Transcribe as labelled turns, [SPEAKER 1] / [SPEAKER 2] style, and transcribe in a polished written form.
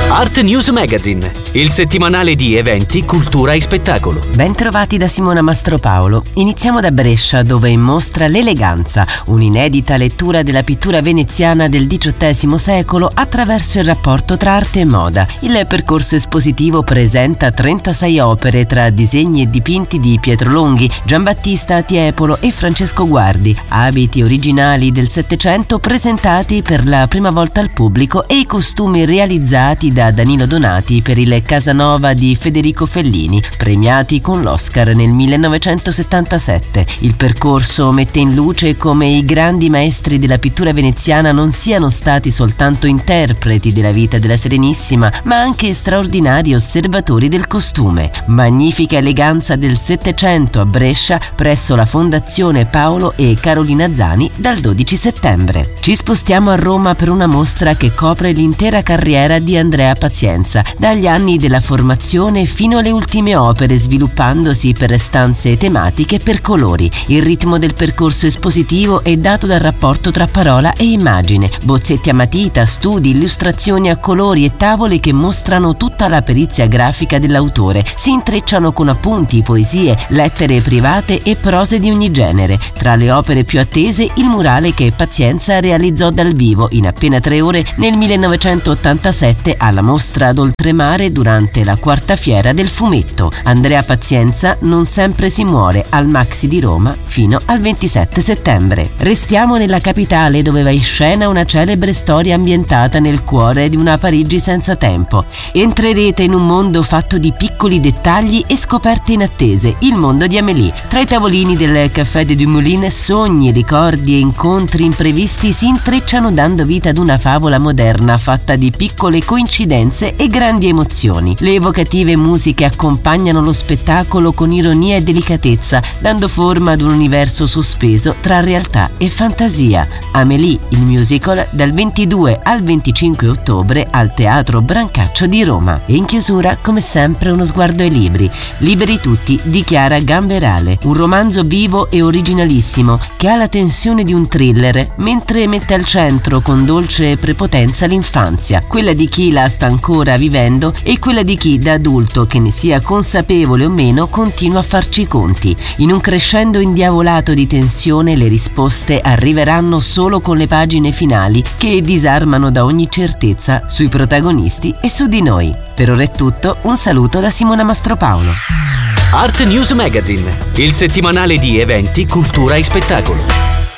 [SPEAKER 1] Art News Magazine, il settimanale di eventi, cultura e spettacolo.
[SPEAKER 2] Bentrovati da Simona Mastropaolo. Iniziamo da Brescia, dove è in mostra L'Eleganza, un'inedita lettura della pittura veneziana del XVIII secolo attraverso il rapporto tra arte e moda. Il percorso espositivo presenta 36 opere tra disegni e dipinti di Pietro Longhi, Giambattista Tiepolo e Francesco Guardi, abiti originali del Settecento presentati per la prima volta al pubblico e i costumi realizzati da Danilo Donati per il Casanova di Federico Fellini, premiati con l'Oscar nel 1977. Il percorso mette in luce come i grandi maestri della pittura veneziana non siano stati soltanto interpreti della vita della Serenissima, ma anche straordinari osservatori del costume. Magnifica eleganza del Settecento a Brescia presso la Fondazione Paolo e Carolina Zani dal 12 settembre. Ci spostiamo a Roma per una mostra che copre l'intera carriera di Andrea Pazienza, dagli anni della formazione fino alle ultime opere, sviluppandosi per stanze tematiche per colori. Il ritmo del percorso espositivo è dato dal rapporto tra parola e immagine, bozzetti a matita, studi, illustrazioni a colori e tavole che mostrano tutta la perizia grafica dell'autore. Si intrecciano con appunti, poesie, lettere private e prose di ogni genere. Tra le opere più attese, il murale che Pazienza realizzò dal vivo in appena 3 ore nel 1987 alla mostra ad Oltremare durante la 4ª fiera del fumetto. Andrea Pazienza non sempre si muore al Maxi di Roma fino al 27 settembre. Restiamo nella capitale, dove va in scena una celebre storia ambientata nel cuore di una Parigi senza tempo. Entrerete in un mondo fatto di piccoli dettagli e scoperte inattese, il mondo di Amélie. Tra i tavolini del Café de Dumoulin sogni, ricordi e incontri imprevisti si intrecciano, dando vita ad una favola moderna fatta di piccole coincidenze e grandi emozioni. Le evocative musiche accompagnano lo spettacolo con ironia e delicatezza, dando forma ad un universo sospeso tra realtà e fantasia. Amélie, il musical, dal 22 al 25 ottobre al Teatro Brancaccio di Roma. E in chiusura, come sempre, uno sguardo ai libri. Liberi tutti di Chiara Gamberale, un romanzo vivo e originalissimo che ha la tensione di un thriller, mentre mette al centro con dolce prepotenza l'infanzia, quella di chi la sta ancora vivendo e quella di chi da adulto, che ne sia consapevole o meno, continua a farci i conti. In un crescendo indiavolato di tensione, le risposte arriveranno solo con le pagine finali che disarmano da ogni certezza sui protagonisti e su di noi. Per ora è tutto, un saluto da Simona Mastropaolo.
[SPEAKER 1] Art News Magazine, il settimanale di eventi, cultura e spettacolo.